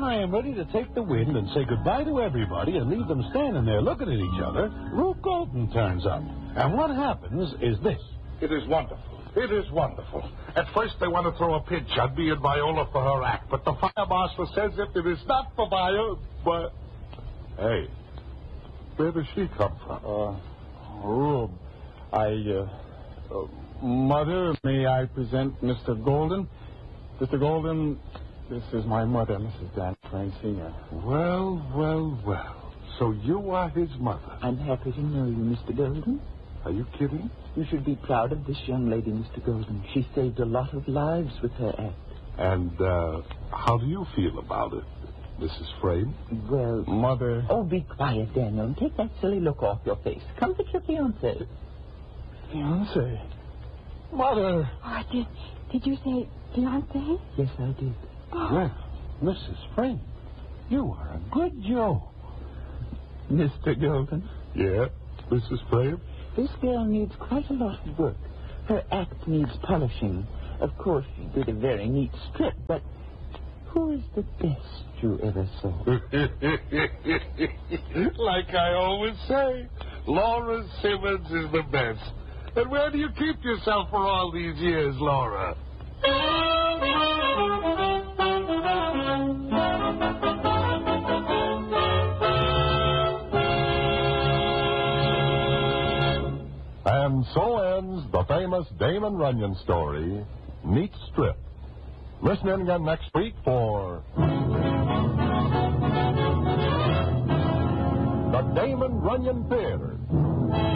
when I am ready to take the wind and say goodbye to everybody and leave them standing there looking at each other, Ruth Golden turns up. And what happens is this. It is wonderful. It is wonderful. At first they want to throw a pinch on me and Viola for her act, but the fire marshal says if it is not for Viola, but... Hey, where does she come from? Rube, Mother, may I present Mr. Golden? Mr. Golden, this is my mother, Mrs. Dan Crane Sr. Well. So you are his mother. I'm happy to know you, Mr. Golden. Are you kidding? You should be proud of this young lady, Mr. Golden. She saved a lot of lives with her act. And, how do you feel about it, Mrs. Frame? Well... Mother... Oh, be quiet, Daniel, and take that silly look off your face. Come get your fiancé. Fiancé? Mother! Oh, did you say fiancé? Yes, I did. Well, Mrs. Frame, you are a good Joe. Mr. Golden? Yeah, Mrs. Frame? This girl needs quite a lot of work. Her act needs polishing. Of course, she did a very neat strip, but who is the best you ever saw? Like I always say, Laura Simmons is the best. And where do you keep yourself for all these years, Laura? And so ends the famous Damon Runyon story, Neat Strip. Listen in again next week for the Damon Runyon Theater.